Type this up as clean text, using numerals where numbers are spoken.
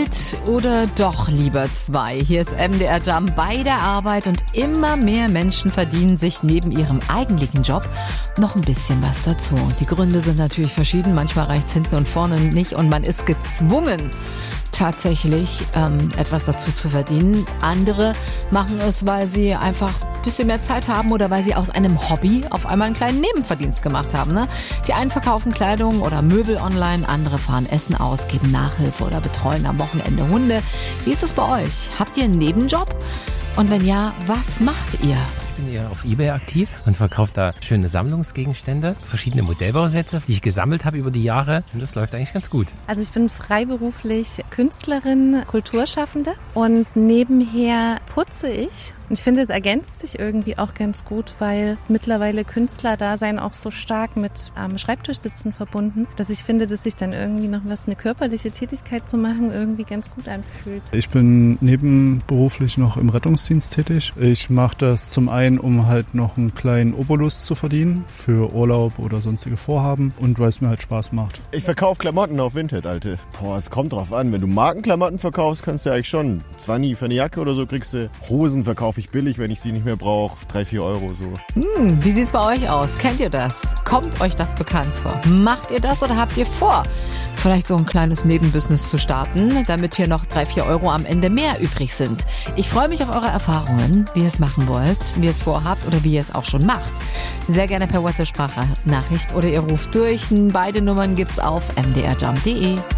Geld oder doch lieber zwei? Hier ist MDR Jump bei der Arbeit und immer mehr Menschen verdienen sich neben ihrem eigentlichen Job noch ein bisschen was dazu. Die Gründe sind natürlich verschieden. Manchmal reicht es hinten und vorne nicht und man ist gezwungen, tatsächlich etwas dazu zu verdienen. Andere machen es, weil sie einfach ein bisschen mehr Zeit haben oder weil sie aus einem Hobby auf einmal einen kleinen Nebenverdienst gemacht haben. Ne? Die einen verkaufen Kleidung oder Möbel online, andere fahren Essen aus, geben Nachhilfe oder betreuen am Wochenende Hunde. Wie ist es bei euch? Habt ihr einen Nebenjob? Und wenn ja, was macht ihr? Ich bin ja auf eBay aktiv und verkaufe da schöne Sammlungsgegenstände, verschiedene Modellbausätze, die ich gesammelt habe über die Jahre. Und das läuft eigentlich ganz gut. Also ich bin freiberuflich Künstlerin, Kulturschaffende und nebenher putze ich. Und ich finde, es ergänzt sich irgendwie auch ganz gut, weil mittlerweile Künstlerdasein auch so stark mit am Schreibtisch sitzen verbunden, dass ich finde, dass sich dann irgendwie noch eine körperliche Tätigkeit zu machen irgendwie ganz gut anfühlt. Ich bin nebenberuflich noch im Rettungsdienst tätig. Ich mache das zum einen, um halt noch einen kleinen Obolus zu verdienen für Urlaub oder sonstige Vorhaben und weil es mir halt Spaß macht. Ich verkaufe Klamotten auf Vinted, Alte. Es kommt drauf an. Wenn du Markenklamotten verkaufst, kannst du ja eigentlich schon 20 für eine Jacke oder so kriegst du. Hosen verkaufe ich billig, wenn ich sie nicht mehr brauche. 3-4 Euro so. Wie sieht's bei euch aus? Kennt ihr das? Kommt euch das bekannt vor? Macht ihr das oder habt ihr vor, vielleicht so ein kleines Nebenbusiness zu starten, damit hier noch 3-4 Euro am Ende mehr übrig sind? Ich freue mich auf eure Erfahrungen, wie ihr es machen wollt, wie ihr es vorhabt oder wie ihr es auch schon macht. Sehr gerne per WhatsApp-Sprachnachricht oder ihr ruft durch. Beide Nummern gibt's auf mdrjump.de.